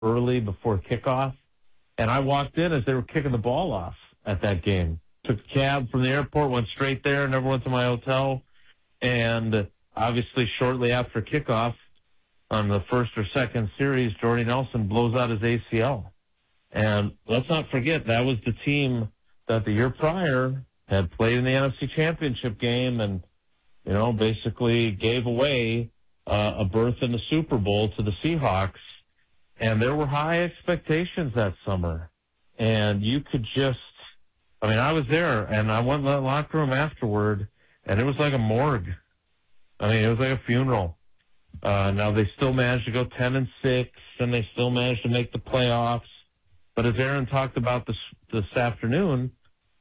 early before kickoff, and I walked in as they were kicking the ball off at that game. Took a cab from the airport, went straight there, never went to my hotel, and obviously shortly after kickoff on the first or second series, Jordy Nelson blows out his ACL. And let's not forget, that was the team that the year prior had played in the NFC Championship game and, basically gave away a berth in the Super Bowl to the Seahawks. And there were high expectations that summer. And you could I was there, and I went in the locker room afterward, and it was like a morgue. It was like a funeral. Now they still managed to go 10-6, and they still managed to make the playoffs. But as Aaron talked about this afternoon,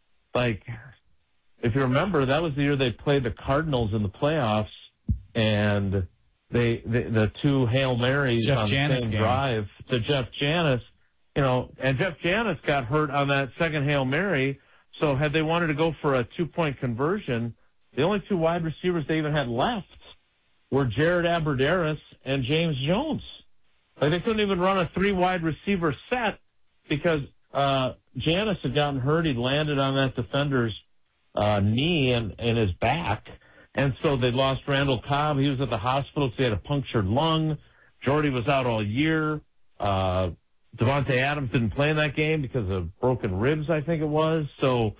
if you remember, that was the year they played the Cardinals in the playoffs, and the two Hail Marys Jeff on Janis the same game. drive to Jeff Janis, and Jeff Janis got hurt on that second Hail Mary. So had they wanted to go for a 2-point conversion, the only two wide receivers they even had left were Jared Abbrederis and James Jones. They couldn't even run a 3-wide receiver set because Janis had gotten hurt. He'd landed on that defender's knee and his back. And so they lost Randall Cobb. He was at the hospital because he had a punctured lung. Jordy was out all year. Devontae Adams didn't play in that game because of broken ribs, I think it was. So,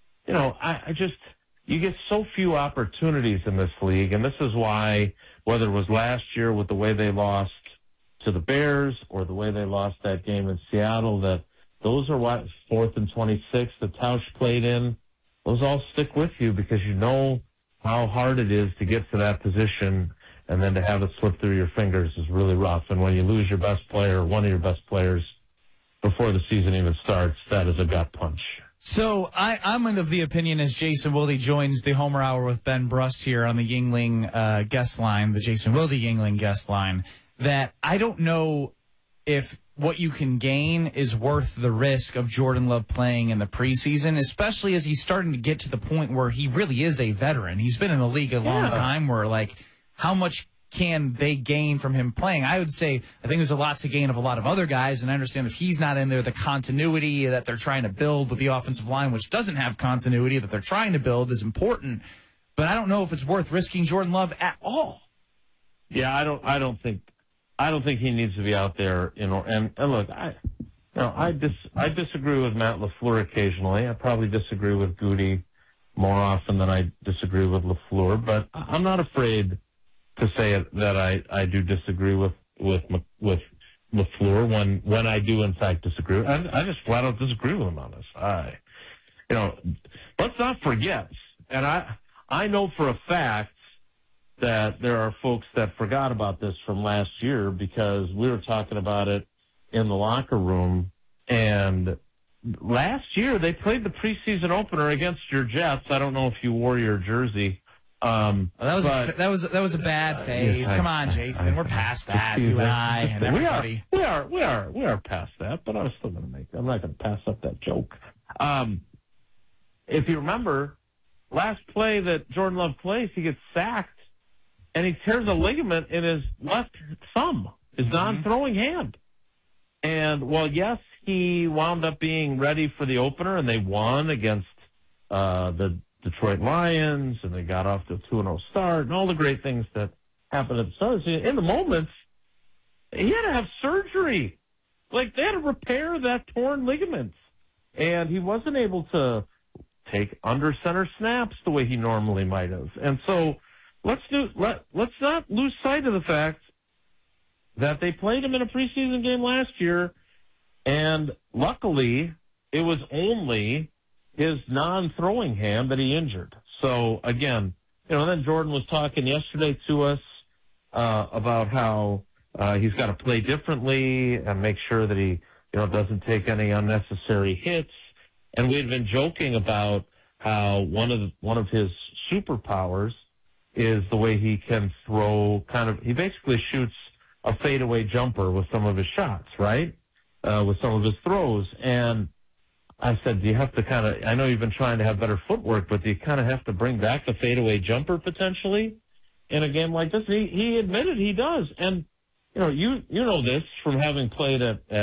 you get so few opportunities in this league, and this is why, whether it was last year with the way they lost to the Bears or the way they lost that game in Seattle, that those are what, 4th and 26 that Tausch played in, those all stick with you because you know how hard it is to get to that position, and then to have it slip through your fingers is really rough. And when you lose your best player, one of your best players, before the season even starts, that is a gut punch. So I'm of the opinion, as Jason Wilde joins the Homer Hour with Ben Brust here on the Yingling guest line, the Jason Wilde Yingling guest line, that I don't know if what you can gain is worth the risk of Jordan Love playing in the preseason, especially as he's starting to get to the point where he really is a veteran. He's been in the league a long time where, how much can they gain from him playing? I would say I think there's a lot to gain of a lot of other guys, and I understand if he's not in there, the continuity that they're trying to build with the offensive line, which doesn't have continuity that they're trying to build, is important. But I don't know if it's worth risking Jordan Love at all. Yeah, I don't think he needs to be out there. And look, I disagree with Matt LaFleur occasionally. I probably disagree with Goody more often than I disagree with LaFleur, but I'm not afraid to say that I do disagree with LaFleur when I do in fact disagree. I just flat out disagree with him on this. Let's not forget, and I know for a fact that there are folks that forgot about this from last year because we were talking about it in the locker room. And last year they played the preseason opener against your Jets. I don't know if you wore your jersey. That was a bad phase. Come on, Jason. We're past that. You and I and everybody. We are past that. But I'm still going to I'm not going to pass up that joke. If you remember, last play that Jordan Love plays, he gets sacked, and he tears a ligament in his left thumb, his non-throwing hand. And yes, he wound up being ready for the opener, and they won against the Detroit Lions, and they got off to a 2-0 start, and all the great things that happened at the start. In the moment, he had to have surgery. They had to repair that torn ligament. And he wasn't able to take under center snaps the way he normally might have. And so let's not lose sight of the fact that they played him in a preseason game last year, and luckily it was only his non-throwing hand that he injured. So, again, then Jordan was talking yesterday to us about how he's got to play differently and make sure that he, doesn't take any unnecessary hits. And we had been joking about how one of his superpowers is the way he can throw he basically shoots a fadeaway jumper with some of his shots, right? With some of his throws. And I said, do you have to I know you've been trying to have better footwork, but do you kind of have to bring back the fadeaway jumper potentially in a game like this? He admitted he does. And you know this from having played at